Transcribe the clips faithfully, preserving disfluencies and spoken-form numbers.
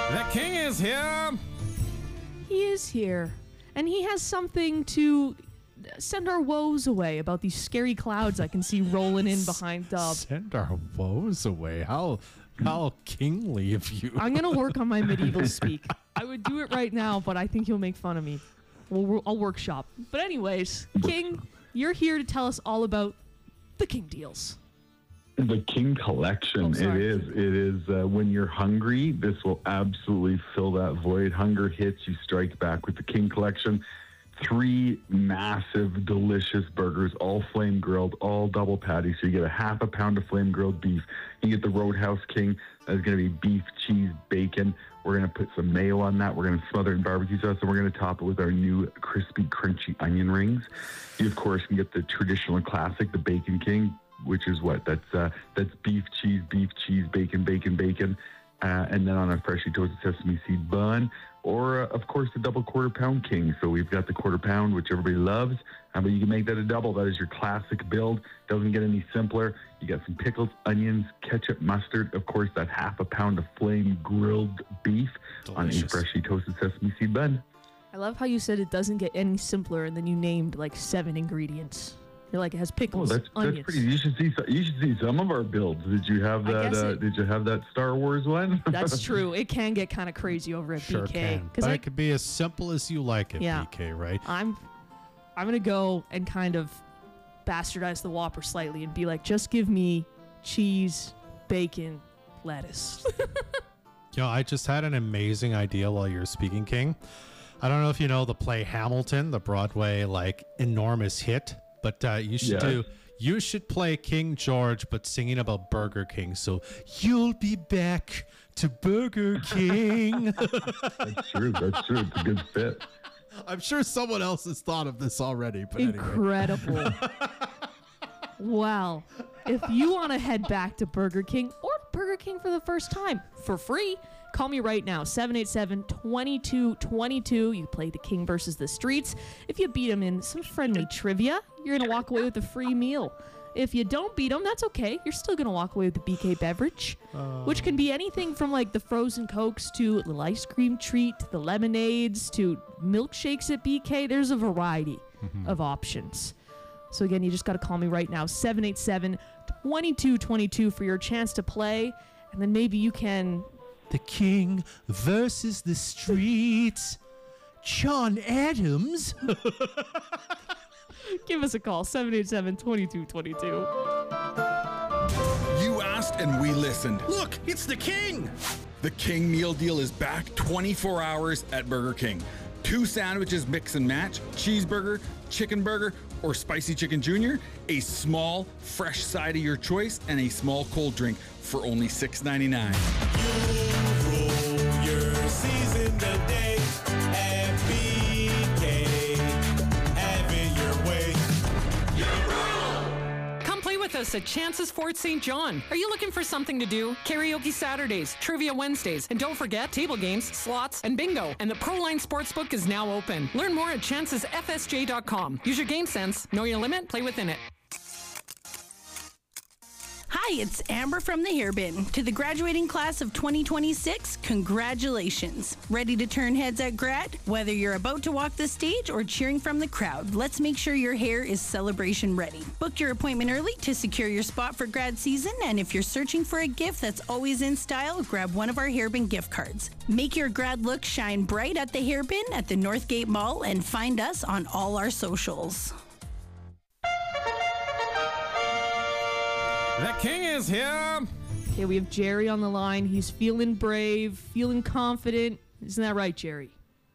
The king is here. He is here, and he has something to send our woes away about these scary clouds I can see rolling in behind Dub. Send our woes away. How how kingly of you. I'm going to work on my medieval speak. I would do it right now, but I think he'll make fun of me. We'll, I'll workshop. But anyways, King, you're here to tell us all about the King deals. The King Collection. Oh, it sorry. is. It is. Uh, when you're hungry, this will absolutely fill that void. Hunger hits, you strike back with the King Collection. Three massive, delicious burgers, all flame grilled, all double patties. So you get a half a pound of flame grilled beef. You get the Roadhouse King. That's going to be beef, cheese, bacon. We're going to put some mayo on that. We're going to smother it in barbecue sauce, and we're going to top it with our new crispy, crunchy onion rings. You, of course, can get the traditional classic, the Bacon King, which is what? That's uh, that's beef, cheese, beef, cheese, bacon, bacon, bacon. Uh, and then on a freshly toasted sesame seed bun, or uh, of course the double quarter pound king. So we've got the quarter pound, which everybody loves, uh, but you can make that a double. That is your classic build. Doesn't get any simpler. You got some pickles, onions, ketchup, mustard, of course that half a pound of flame grilled beef Delicious. on a freshly toasted sesame seed bun. I love how you said it doesn't get any simpler, and then you named like seven ingredients. You're like, it has Oh, pickles, that's onions. that's pretty. You should see. You should see some of our builds. Did you have I that? guess Uh, it- did you have that Star Wars one? That's true. It can get kind of crazy over at Sure B K. can. 'Cause But I- it could be as simple as you like it, Yeah. B K, right? I'm I'm gonna go and kind of bastardize the Whopper slightly and be like, just give me cheese, bacon, lettuce. You know, I just had an amazing idea while you were speaking, King. I don't know if you know the play Hamilton, the Broadway, like, enormous hit, but uh, you should Yeah. do, you should play King George, but singing about Burger King. So, you'll be back to Burger King. That's true. That's true. It's a good fit. I'm sure someone else has thought of this already, but anyway. Incredible. Well, if you want to head back to Burger King or Burger King for the first time for free, call me right now, seven eight seven, two two two two. You play the King versus the Streets. If you beat him in some friendly trivia, you're going to walk away with a free meal. If you don't beat him, that's okay. You're still going to walk away with the B K beverage, which can be anything from like the frozen Cokes to a little ice cream treat, to the lemonades, to milkshakes at B K. There's a variety of options. So again, you just got to call me right now, seven eight seven, two two two two for your chance to play. And then maybe you can... The King versus the Streets. John Adams. Give us a call, seven eight seven, two two two two. You asked and we listened. Look, it's the King! The King meal deal is back twenty-four hours at Burger King. Two sandwiches mix and match, cheeseburger, chicken burger, or spicy chicken junior, a small, fresh side of your choice, and a small cold drink for only six ninety-nine. Your season today at B K. Have it your way. Come play with us at Chances Fort Saint John. Are you looking for something to do? Karaoke Saturdays, Trivia Wednesdays, and don't forget table games, slots, and bingo. And the Proline Sportsbook is now open. Learn more at chances f s j dot com. Use your game sense, know your limit, play within it. Hi, it's Amber from the Hairbin. To the graduating class of twenty twenty-six, congratulations. Ready to turn heads at grad? Whether you're about to walk the stage or cheering from the crowd, let's make sure your hair is celebration ready. Book your appointment early to secure your spot for grad season, and if you're searching for a gift that's always in style, grab one of our Hairbin gift cards. Make your grad look shine bright at the Hairbin at the Northgate Mall, and find us on all our socials. The King is here. Okay, we have Jerry on the line. He's feeling brave, feeling confident. Isn't that right, Jerry?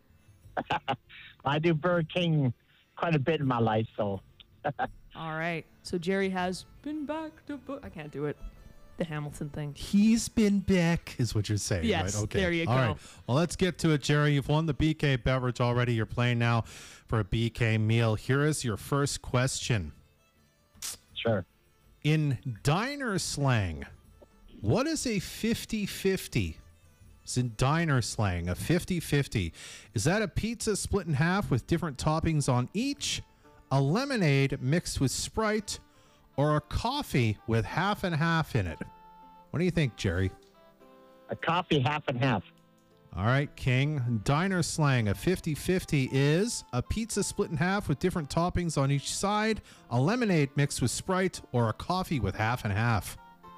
I do Burger King quite a bit in my life, so. All right. So Jerry has been back to... Bu- I can't do it. The Hamilton thing. He's been back, is what you're saying, Yes, right? Okay. there you All go. right. Well, let's get to it, Jerry. You've won the B K beverage already. You're playing now for a B K meal. Here is your first question. Sure. In diner slang, what is a fifty-fifty? It's in diner slang, a fifty-fifty. Is that a pizza split in half with different toppings on each, a lemonade mixed with Sprite, or a coffee with half and half in it? What do you think, Jerry? A coffee half and half. All right, King. Diner slang. A fifty-fifty is a pizza split in half with different toppings on each side, a lemonade mixed with Sprite, or a coffee with half and half.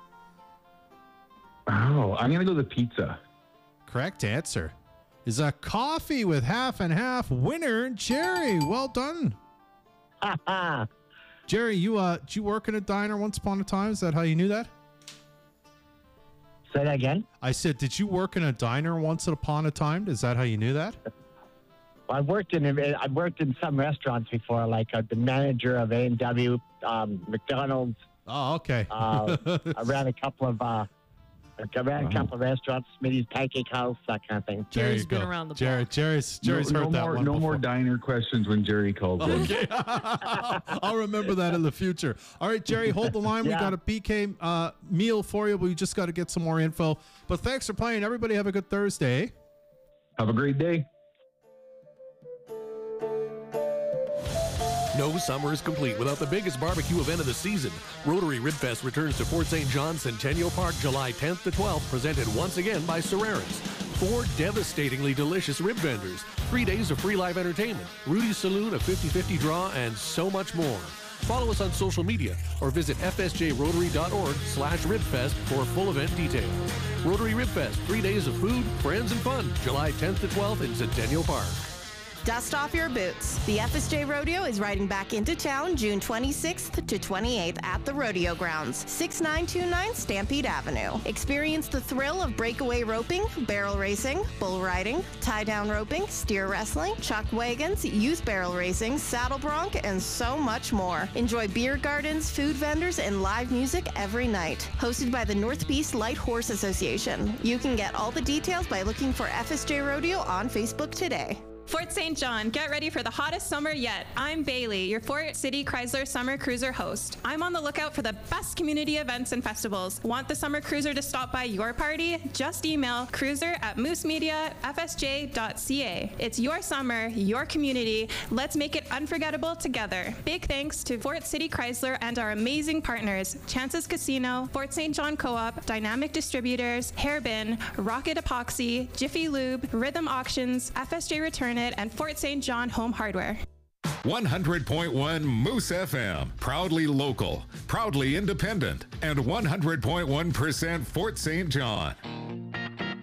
Oh, I'm going to go the pizza. Correct answer is a coffee with half and half. Winner, Jerry. Well done. Jerry, you uh, did you work in a diner once upon a time? Is that how you knew that? Say that again. I said, did you work in a diner once upon a time? Is that how you knew that? I worked in I worked in some restaurants before, like uh, the manager of A and W, um, McDonald's. Oh, okay. uh, I ran a couple of uh, I ran a couple of restaurants, Smitty's Pancake House, that kind of thing. There Jerry's you been go. around the Jerry, block. Jerry's Jerry's no, heard no that more, one No before. more diner questions when Jerry calls in. Okay. I'll remember that in the future. All right, Jerry, hold the line. We Yeah. got a P K uh, meal for you. We just got to get some more info. But thanks for playing. Everybody have a good Thursday. Have a great day. No summer is complete without the biggest barbecue event of the season. Rotary Ribfest returns to Fort Saint John Centennial Park July tenth to twelfth, presented once again by Serrera's. Four devastatingly delicious rib vendors, three days of free live entertainment, Rudy's Saloon, a fifty-fifty draw, and so much more. Follow us on social media or visit f s j rotary dot org slash ribfest for full event details. Rotary Ribfest, three days of food, friends, and fun, July tenth to twelfth in Centennial Park. Dust off your boots. The F S J Rodeo is riding back into town June twenty-sixth to twenty-eighth at the Rodeo Grounds, six nine two nine Stampede Avenue. Experience the thrill of breakaway roping, barrel racing, bull riding, tie-down roping, steer wrestling, chuck wagons, youth barrel racing, saddle bronc, and so much more. Enjoy beer gardens, food vendors, and live music every night. Hosted by the North Beast Light Horse Association. You can get all the details by looking for F S J Rodeo on Facebook today. Fort Saint John, get ready for the hottest summer yet. I'm Bailey, your Fort City Chrysler Summer Cruiser host. I'm on the lookout for the best community events and festivals. Want the Summer Cruiser to stop by your party? Just email cruiser at moose media f s j dot c a. It's your summer, your community. Let's make it unforgettable together. Big thanks to Fort City Chrysler and our amazing partners, Chances Casino, Fort Saint John Co-op, Dynamic Distributors, Hairbin, Rocket Epoxy, Jiffy Lube, Rhythm Auctions, F S J Return It, and Fort Saint John Home Hardware. one hundred point one Moose F M. Proudly local, proudly independent, and one hundred point one percent Fort Saint John.